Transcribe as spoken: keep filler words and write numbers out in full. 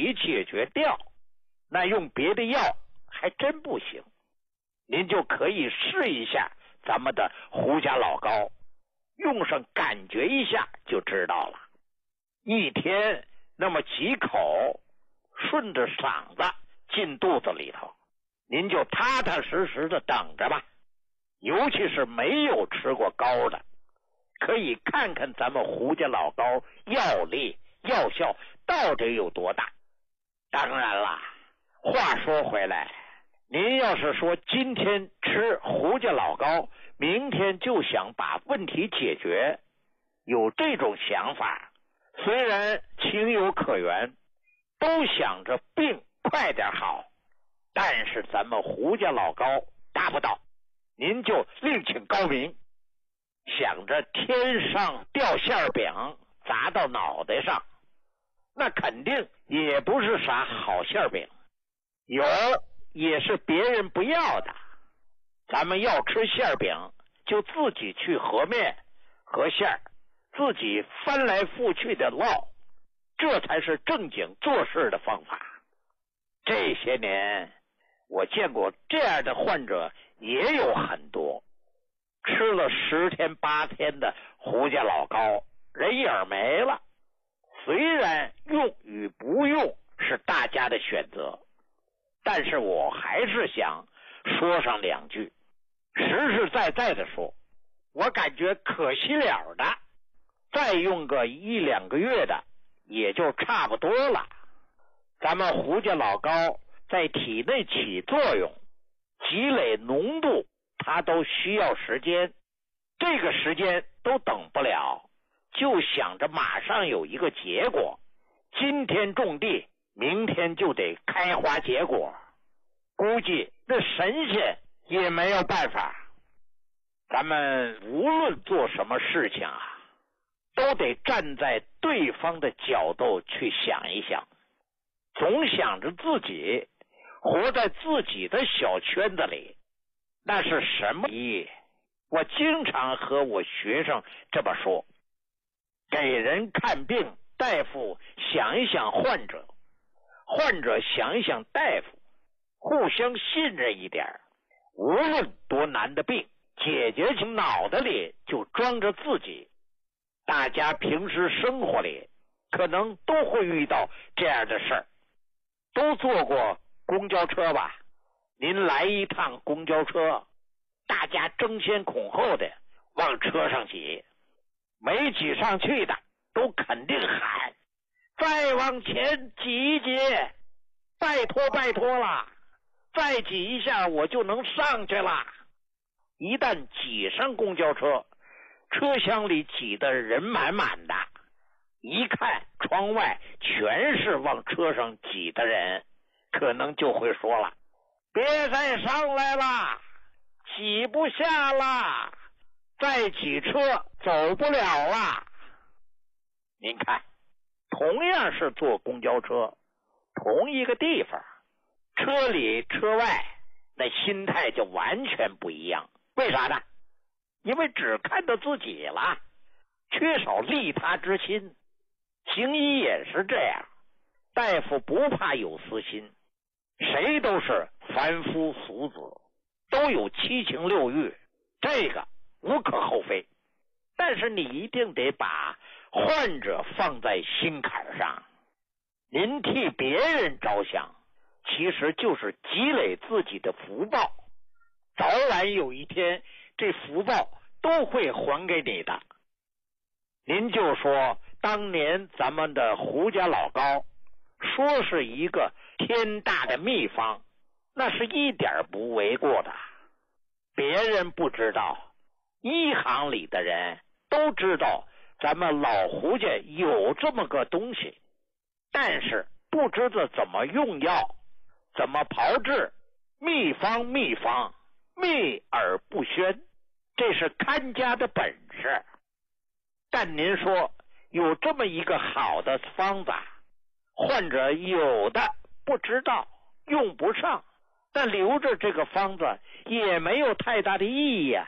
题解决掉，那用别的药还真不行。您就可以试一下咱们的胡家老膏，用上感觉一下就知道了。一天那么几口，顺着嗓子进肚子里头，您就踏踏实实的等着吧。尤其是没有吃过膏的，可以看看咱们胡家老膏药力药效到底有多大。当然了，话说回来，您要是说今天吃胡家老膏，明天就想把问题解决，有这种想法，虽然情有可原，都想着病快点好，但是咱们胡家老膏达不到，您就另请高明，想着天上掉馅饼砸到脑袋上，那肯定也不是啥好馅饼，有也是别人不要的。咱们要吃馅饼，就自己去和面和馅儿，自己翻来覆去的烙，这才是正经做事的方法。这些年我见过这样的患者也有很多，吃了十天八天的胡家老膏，人影没了。虽然用与不用是大家的选择，但是我还是想说上两句。实实在在的说，我感觉可惜了的，再用个一两个月的也就差不多了。咱们胡家老膏在体内起作用，积累浓度，它都需要时间，这个时间都等不了，就想着马上有一个结果，今天种地，明天就得开花结果，估计那神仙也没有办法。咱们无论做什么事情啊，都得站在对方的角度去想一想，总想着自己活在自己的小圈子里，那是什么意义？我经常和我学生这么说，给人看病，大夫想一想患者，患者想一想大夫，互相信任一点，无论多难的病，解决起脑袋里就装着自己。大家平时生活里可能都会遇到这样的事儿，都坐过公交车吧？您来一趟公交车，大家争先恐后的往车上挤，没挤上去的都肯定喊再往前挤一挤，拜托拜托了，再挤一下我就能上去了。一旦挤上公交车，车厢里挤得人满满的，一看窗外全是往车上挤的人，可能就会说了，别再上来了，挤不下了，再挤车走不了了。您看，同样是坐公交车，同一个地方，车里车外那心态就完全不一样。为啥呢？因为只看到自己了，缺少利他之心。行医也是这样，大夫不怕有私心，谁都是凡夫俗子，都有七情六欲，这个无可厚非。但是你一定得把患者放在心坎上，您替别人着想，其实就是积累自己的福报，早晚有一天这福报都会还给你的。您就说当年咱们的胡家老膏说是一个天大的秘方，那是一点不为过的。别人不知道，医行里的人都知道咱们老胡家有这么个东西，但是不知道怎么用药，怎么炮制，秘方秘方秘而不宣，这是看家的本事。但您说有这么一个好的方子，患者有的不知道，用不上，但留着这个方子也没有太大的意义啊。